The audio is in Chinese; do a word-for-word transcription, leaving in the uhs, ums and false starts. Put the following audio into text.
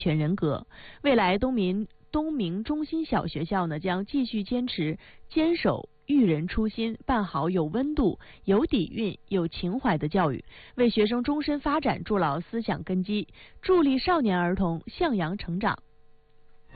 全人格。未来东明东明中心小学校呢，将继续坚持坚守育人初心，办好有温度、有底蕴、有情怀的教育，为学生终身发展筑牢思想根基，助力少年儿童向阳成长。